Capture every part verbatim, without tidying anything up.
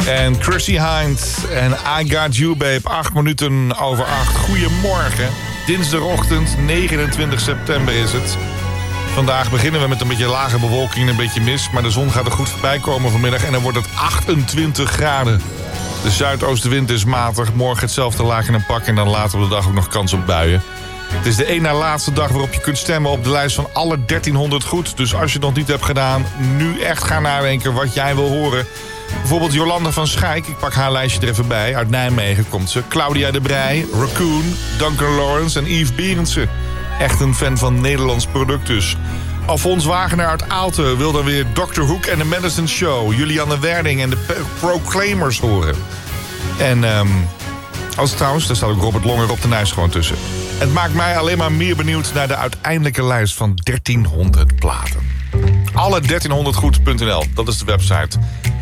En Chrissy Hynde en I Got You Babe, acht minuten over acht. Goedemorgen, dinsdagochtend, negenentwintig september is het. Vandaag beginnen we met een beetje lage bewolking en een beetje mist, maar de zon gaat er goed voorbij komen vanmiddag en dan wordt het achtentwintig graden. De zuidoostenwind is matig, morgen hetzelfde laag in een pak en dan later op de dag ook nog kans op buien. Het is de één na laatste dag waarop je kunt stemmen op de lijst van alle dertienhonderd goed. Dus als je het nog niet hebt gedaan, nu echt gaan nadenken wat jij wil horen. Bijvoorbeeld Jolanda van Schaik, ik pak haar lijstje er even bij. Uit Nijmegen komt ze. Claudia de Breij, Raccoon, Duncan Lawrence en Yves Berendsen. Echt een fan van Nederlands product dus. Alfons Wagener uit Aalten wil dan weer dokter Hoek en de Medicine Show. Julianne Werding en de Proclaimers horen. En um, als trouwens, daar staat ook Robert Longer op de Nijs gewoon tussen. Het maakt mij alleen maar meer benieuwd naar de uiteindelijke lijst van dertienhonderd platen. alle dertienhonderd goed punt n l, dat is de website.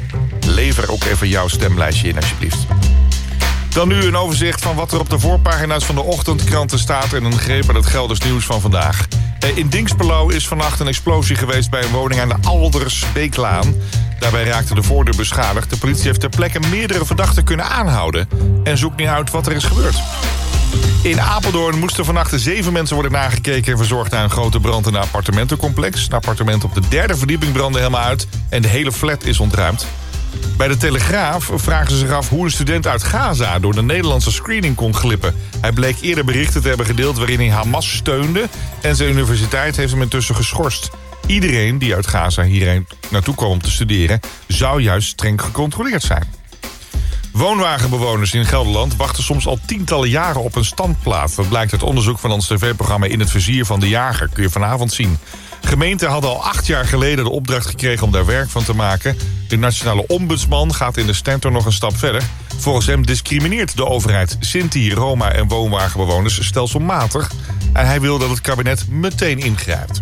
Lever ook even jouw stemlijstje in alsjeblieft. Dan nu een overzicht van wat er op de voorpagina's van de ochtendkranten staat en een greep aan het Gelders nieuws van vandaag. In Dinxperlo is vannacht een explosie geweest bij een woning aan de Aldersbeeklaan. Daarbij raakte de voordeur beschadigd. De politie heeft ter plekke meerdere verdachten kunnen aanhouden en zoekt nu uit wat er is gebeurd. In Apeldoorn moesten vannacht zeven mensen worden nagekeken en verzorgd na een grote brand in een appartementencomplex. Een appartement op de derde verdieping brandde helemaal uit en de hele flat is ontruimd. Bij de Telegraaf vragen ze zich af hoe een student uit Gaza door de Nederlandse screening kon glippen. Hij bleek eerder berichten te hebben gedeeld waarin hij Hamas steunde en zijn universiteit heeft hem intussen geschorst. Iedereen die uit Gaza hierheen naartoe kwam om te studeren zou juist streng gecontroleerd zijn. Woonwagenbewoners in Gelderland wachten soms al tientallen jaren op een standplaat. Dat blijkt uit onderzoek van ons tv-programma In het Vizier van de Jager. Kun je vanavond zien. Gemeenten hadden al acht jaar geleden de opdracht gekregen om daar werk van te maken. De nationale ombudsman gaat in de stentor nog een stap verder. Volgens hem discrimineert de overheid Sinti, Roma en woonwagenbewoners stelselmatig. En hij wil dat het kabinet meteen ingrijpt.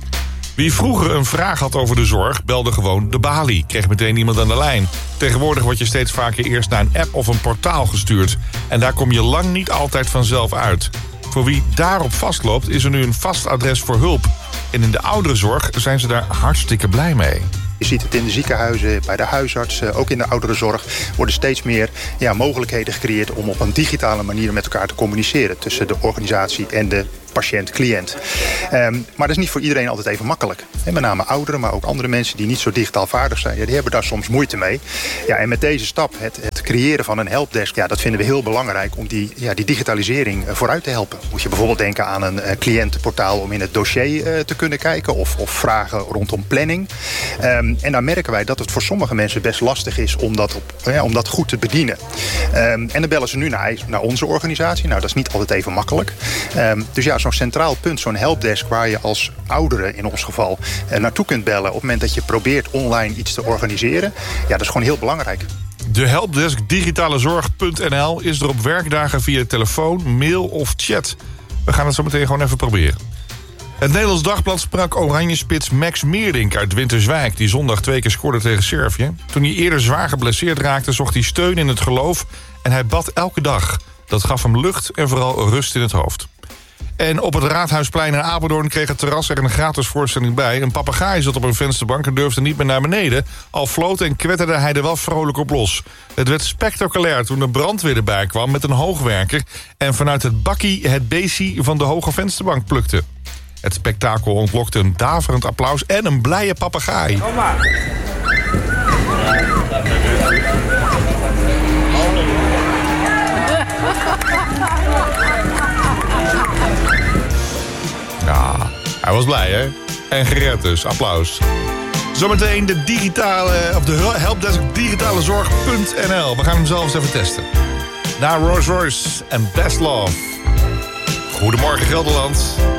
Wie vroeger een vraag had over de zorg, belde gewoon de balie. Kreeg meteen iemand aan de lijn. Tegenwoordig word je steeds vaker eerst naar een app of een portaal gestuurd. En daar kom je lang niet altijd vanzelf uit. Voor wie daarop vastloopt is er nu een vast adres voor hulp. En in de ouderenzorg zijn ze daar hartstikke blij mee. Je ziet het in de ziekenhuizen, bij de huisartsen, ook in de ouderenzorg worden steeds meer ja, mogelijkheden gecreëerd om op een digitale manier met elkaar te communiceren tussen de organisatie en de patiënt-cliënt. Um, maar dat is niet voor iedereen altijd even makkelijk. En met name ouderen, maar ook andere mensen die niet zo digitaal vaardig zijn, ja, die hebben daar soms moeite mee. Ja, en met deze stap, het, het creëren van een helpdesk, ja, dat vinden we heel belangrijk om die, ja, die digitalisering uh, vooruit te helpen. Moet je bijvoorbeeld denken aan een uh, cliëntenportaal om in het dossier uh, te kunnen kijken of, of vragen rondom planning. Um, en daar merken wij dat het voor sommige mensen best lastig is om dat, op, ja, om dat goed te bedienen. Um, en dan bellen ze nu naar, naar onze organisatie. Nou, dat is niet altijd even makkelijk. Um, dus ja, zo'n centraal punt, zo'n helpdesk waar je als ouderen in ons geval uh, naartoe kunt bellen op het moment dat je probeert online iets te organiseren. Ja, dat is gewoon heel belangrijk. De helpdesk digitalezorg punt n l is er op werkdagen via telefoon, mail of chat. We gaan het zo meteen gewoon even proberen. Het Nederlands Dagblad sprak Oranje-spits Max Meerdink uit Winterswijk, die zondag twee keer scoorde tegen Servië. Toen hij eerder zwaar geblesseerd raakte, zocht hij steun in het geloof en hij bad elke dag. Dat gaf hem lucht en vooral rust in het hoofd. En op het Raadhuisplein in Apeldoorn kreeg het terras er een gratis voorstelling bij. Een papegaai zat op een vensterbank en durfde niet meer naar beneden. Al floot en kwetterde hij er wel vrolijk op los. Het werd spectaculair toen de brandweer erbij kwam met een hoogwerker en vanuit het bakkie het beestie van de hoge vensterbank plukte. Het spektakel ontlokte een daverend applaus en een blije papegaai. Kom maar. Ja, hij was blij, hè? En gered dus. Applaus. Zometeen de digitale, of de helpdesk digitalezorg punt n l. We gaan hem zelf eens even testen. Na Rolls Royce en Best Love. Goedemorgen, Gelderland.